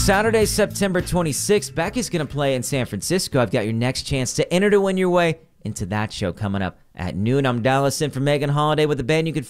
Saturday, September 26th, Becky's going to play in San Francisco. I've got your next chance to enter to win your way into that show coming up at noon. I'm Dallas in for Megan Holiday with the band you can